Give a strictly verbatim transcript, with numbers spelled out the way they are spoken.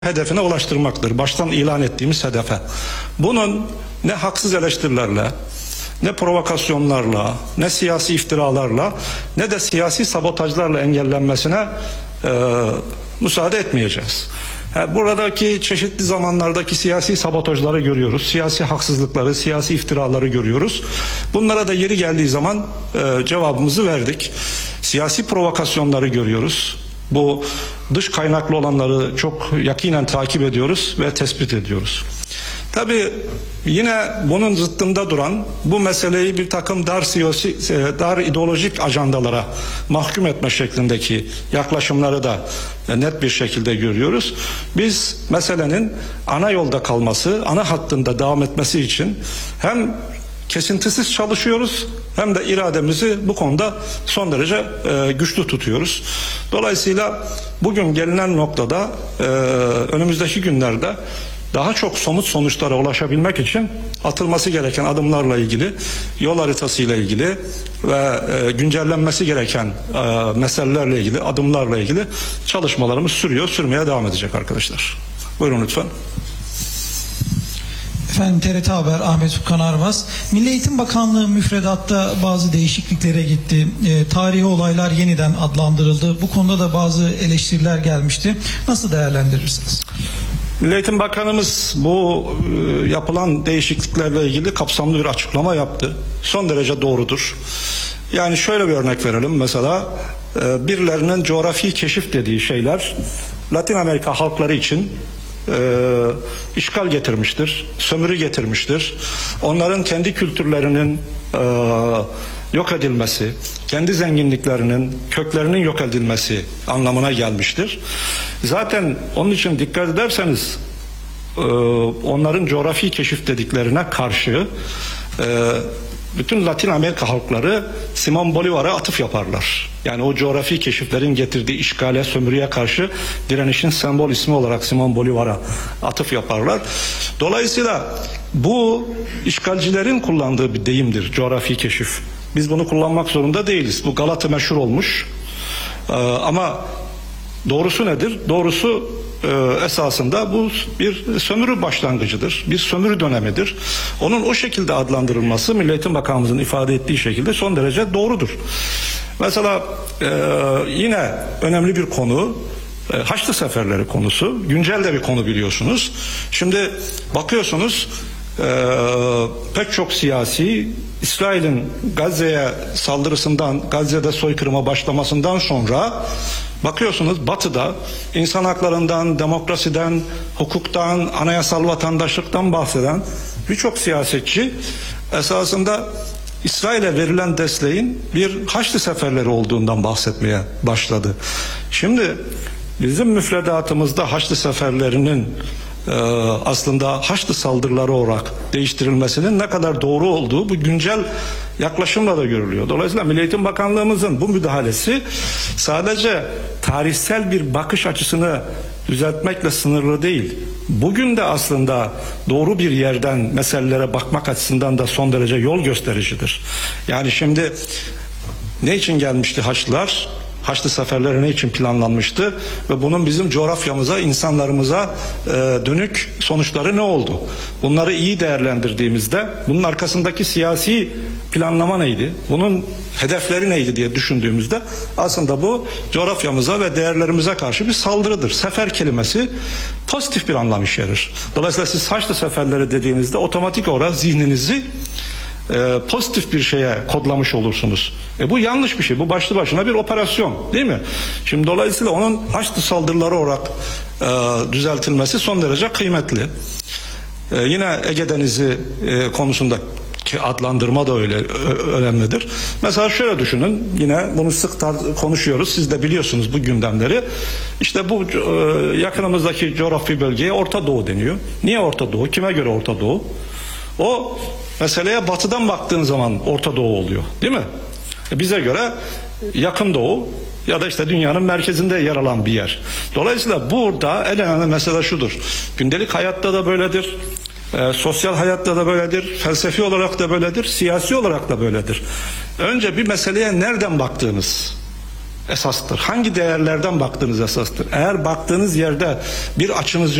hedefine ulaştırmaktır. Baştan ilan ettiğimiz hedefe. Bunun ne haksız eleştirilerle, ne provokasyonlarla, ne siyasi iftiralarla, ne de siyasi sabotajlarla engellenmesine e, müsaade etmeyeceğiz. Yani buradaki çeşitli zamanlardaki siyasi sabotajları görüyoruz, siyasi haksızlıkları, siyasi iftiraları görüyoruz. Bunlara da yeri geldiği zaman e, cevabımızı verdik. Siyasi provokasyonları görüyoruz. Bu dış kaynaklı olanları çok yakinen takip ediyoruz ve tespit ediyoruz. Tabii yine bunun zıttında duran, bu meseleyi bir takım dar siyasi, dar ideolojik ajandalara mahkum etme şeklindeki yaklaşımları da net bir şekilde görüyoruz. Biz meselenin ana yolda kalması, ana hattında devam etmesi için hem kesintisiz çalışıyoruz hem de irademizi bu konuda son derece e, güçlü tutuyoruz. Dolayısıyla bugün gelinen noktada e, önümüzdeki günlerde daha çok somut sonuçlara ulaşabilmek için atılması gereken adımlarla ilgili, yol haritasıyla ilgili ve e, güncellenmesi gereken e, meselelerle ilgili, adımlarla ilgili çalışmalarımız sürüyor, sürmeye devam edecek arkadaşlar. Buyurun lütfen. Efendim, T R T Haber, Ahmet Furkan Arvaz. Milli Eğitim Bakanlığı müfredatta bazı değişikliklere gitti. E, tarihi olaylar yeniden adlandırıldı. Bu konuda da bazı eleştiriler gelmişti. Nasıl değerlendirirsiniz? Milli Eğitim Bakanımız bu e, yapılan değişikliklerle ilgili kapsamlı bir açıklama yaptı. Son derece doğrudur. Yani şöyle bir örnek verelim. Mesela e, birilerinin coğrafi keşif dediği şeyler Latin Amerika halkları için e, işgal getirmiştir, sömürü getirmiştir. Onların kendi kültürlerinin e, yok edilmesi, kendi zenginliklerinin, köklerinin yok edilmesi anlamına gelmiştir. Zaten onun için dikkat ederseniz onların coğrafi keşif dediklerine karşı bütün Latin Amerika halkları Simon Bolivar'a atıf yaparlar. Yani o coğrafi keşiflerin getirdiği işgale, sömürüye karşı direnişin sembol ismi olarak Simon Bolivar'a atıf yaparlar. Dolayısıyla bu işgalcilerin kullandığı bir deyimdir, coğrafi keşif. Biz bunu kullanmak zorunda değiliz. Bu Galata meşhur olmuş. Ee, ama doğrusu nedir? Doğrusu e, esasında bu bir sömürü başlangıcıdır. Bir sömürü dönemidir. Onun o şekilde adlandırılması Milli Eğitim Bakanımızın ifade ettiği şekilde son derece doğrudur. Mesela e, yine önemli bir konu e, Haçlı Seferleri konusu. Güncel de bir konu biliyorsunuz. Şimdi bakıyorsunuz Ee, pek çok siyasi İsrail'in Gazze'ye saldırısından, Gazze'de soykırıma başlamasından sonra bakıyorsunuz Batı'da insan haklarından, demokrasiden, hukuktan, anayasal vatandaşlıktan bahseden birçok siyasetçi esasında İsrail'e verilen desteğin bir Haçlı Seferleri olduğundan bahsetmeye başladı. Şimdi bizim müfredatımızda Haçlı Seferlerinin Ee, aslında Haçlı saldırıları olarak değiştirilmesinin ne kadar doğru olduğu bu güncel yaklaşımla da görülüyor. Dolayısıyla Milli Eğitim Bakanlığımızın bu müdahalesi sadece tarihsel bir bakış açısını düzeltmekle sınırlı değil. Bugün de aslında doğru bir yerden meselelere bakmak açısından da son derece yol göstericidir. Yani şimdi ne için gelmişti Haçlılar? Haçlı seferleri ne için planlanmıştı ve bunun bizim coğrafyamıza, insanlarımıza e, dönük sonuçları ne oldu? Bunları iyi değerlendirdiğimizde bunun arkasındaki siyasi planlama neydi? Bunun hedefleri neydi diye düşündüğümüzde aslında bu coğrafyamıza ve değerlerimize karşı bir saldırıdır. Sefer kelimesi pozitif bir anlam içerir. Dolayısıyla siz Haçlı seferleri dediğinizde otomatik olarak zihninizi E, pozitif bir şeye kodlamış olursunuz. E, bu yanlış bir şey. Bu başlı başına bir operasyon, değil mi? Şimdi dolayısıyla onun Haçlı saldırıları olarak e, düzeltilmesi son derece kıymetli. E, yine Ege Denizi e, konusundaki adlandırma da öyle ö, önemlidir. Mesela şöyle düşünün. Yine bunu sık konuşuyoruz. Siz de biliyorsunuz bu gündemleri. İşte bu e, yakınımızdaki coğrafi bölgeye Orta Doğu deniyor. Niye Orta Doğu? Kime göre Orta Doğu? O meseleye batıdan baktığın zaman Orta Doğu oluyor, değil mi? E bize göre Yakın Doğu ya da işte dünyanın merkezinde yer alan bir yer. Dolayısıyla burada en önemli mesele şudur. Gündelik hayatta da böyledir. E, sosyal hayatta da böyledir. Felsefi olarak da böyledir. Siyasi olarak da böyledir. Önce bir meseleye nereden baktığınız esastır. Hangi değerlerden baktığınız esastır. Eğer baktığınız yerde bir açınız